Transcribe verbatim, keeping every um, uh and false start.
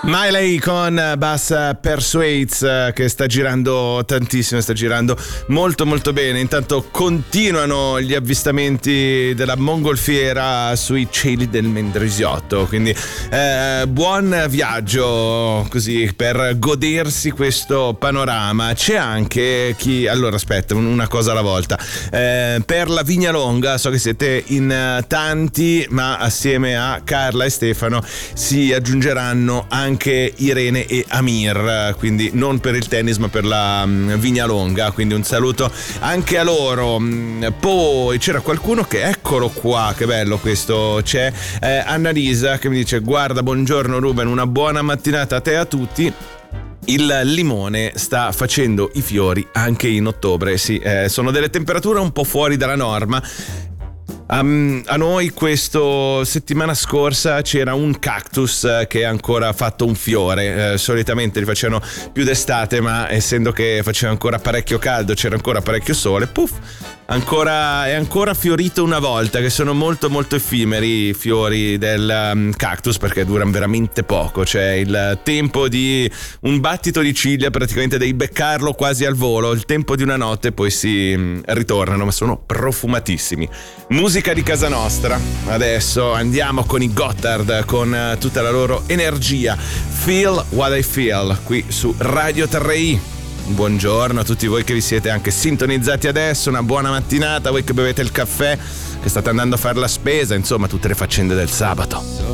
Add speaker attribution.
Speaker 1: Miley con Bass Persuades, che sta girando tantissimo, sta girando molto molto bene. Intanto continuano gli avvistamenti della mongolfiera sui cieli del Mendrisiotto, quindi eh, buon viaggio così per godersi questo panorama. C'è anche chi, allora aspetta, una cosa alla volta, eh, per la Vignalonga so che siete in tanti, ma assieme a Carla e Stefano si aggiungeranno anche anche Irene e Amir, quindi non per il tennis ma per la um, Vignalonga, quindi un saluto anche a loro. Poi c'era qualcuno che, eccolo qua, che bello questo, c'è eh, Annalisa che mi dice: guarda, buongiorno Ruben, una buona mattinata a te e a tutti. Il limone sta facendo i fiori anche in ottobre, sì, eh, sono delle temperature un po' fuori dalla norma. Um, a noi questo settimana scorsa c'era un cactus che ha ancora fatto un fiore, eh, solitamente li facevano più d'estate, ma essendo che faceva ancora parecchio caldo, c'era ancora parecchio sole, puff, ancora è ancora fiorito una volta, che sono molto molto effimeri i fiori del um, cactus, perché durano veramente poco, cioè il tempo di un battito di ciglia, praticamente devi beccarlo quasi al volo, il tempo di una notte, poi si um, ritornano, ma sono profumatissimi. Musica di casa nostra, adesso andiamo con i Gotthard con uh, tutta la loro energia. Feel What I Feel qui su Radio tre i. Buongiorno a tutti voi che vi siete anche sintonizzati adesso, una buona mattinata, voi che bevete il caffè, che state andando a fare la spesa, insomma tutte le faccende del sabato.